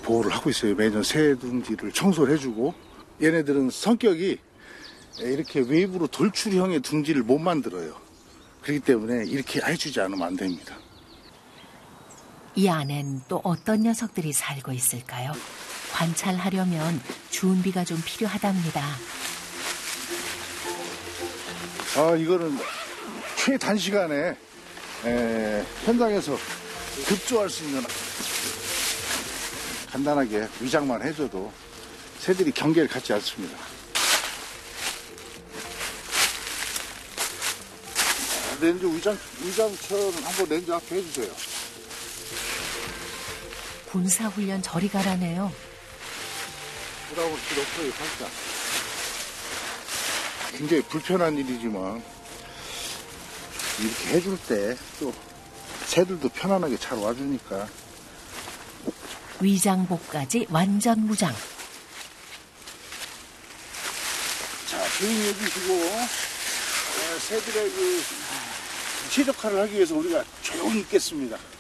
보호를 하고 있어요. 매년 새 둥지를 청소를 해주고. 얘네들은 성격이 이렇게 외부로 돌출형의 둥지를 못 만들어요. 그렇기 때문에 이렇게 해주지 않으면 안 됩니다. 이 안엔 또 어떤 녀석들이 살고 있을까요? 관찰하려면 준비가 좀 필요하답니다. 이거는 최단시간에 현장에서 급조할 수 있는, 간단하게 위장만 해줘도 새들이 경계를 갖지 않습니다. 렌즈 위장처럼 한번 렌즈 앞에 해주세요. 군사훈련 저리 가라네요. 돌아올 필요 없어요, 살짝. 굉장히 불편한 일이지만 이렇게 해줄 때 또 새들도 편안하게 잘 와주니까. 위장복까지 완전 무장. 자, 조용히 해주시고, 새들의 그 최적화를 하기 위해서 우리가 조용히 있겠습니다.